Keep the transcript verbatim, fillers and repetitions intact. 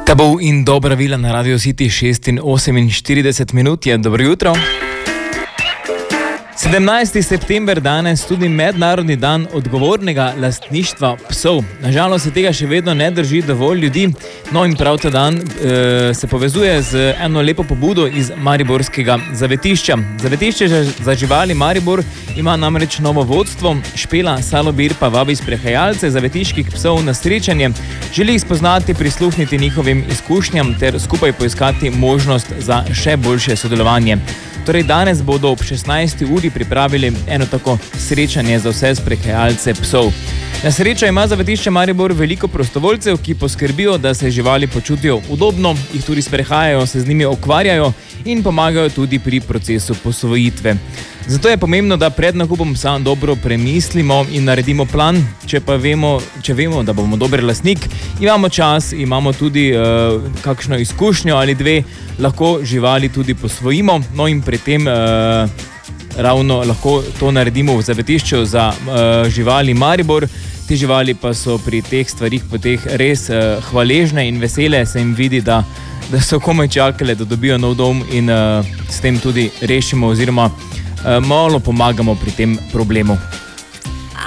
Tabu in dobra vila na Radio City šest in oseminštirideset minut je. Dobro jutro. sedemnajsti september danes tudi mednarodni dan odgovornega lastništva psov. Nažalost se tega še vedno ne drži dovolj ljudi, no in prav ta dan e, se povezuje z eno lepo pobudo iz mariborskega zavetišča. Zavetišče za živali Maribor ima namreč novo vodstvo, Špela Salobir pa vabi sprehajalce zavetiških psov na srečanje, želi jih spoznati, prisluhniti njihovim izkušnjam ter skupaj poiskati možnost za še boljše sodelovanje. Torej danes bodo ob šestnajsti uri pripravili eno tako srečanje za vse sprehajalce psov. Na srečo ima zavetišče Maribor veliko prostovoljcev, ki poskrbijo, da se živali počutijo udobno, jih tudi sprehajajo, se z njimi ukvarjajo in pomagajo tudi pri procesu posvojitve. Zato je pomembno, da pred nakupom psa dobro premislimo in naredimo plan. Če pa vemo, če vemo, da bomo dober lastnik, imamo čas, imamo tudi uh, kakšno izkušnjo ali dve, lahko živali tudi posvojimo, no in pri tem uh, ravno lahko to naredimo v zavetišču za uh, živali Maribor. Te živali pa so pri teh stvarih poteh res uh, hvaležne in vesele, se jim vidi, da, da so komaj čakale, da dobijo nov dom in uh, s tem tudi rešimo oziroma uh, malo pomagamo pri tem problemu.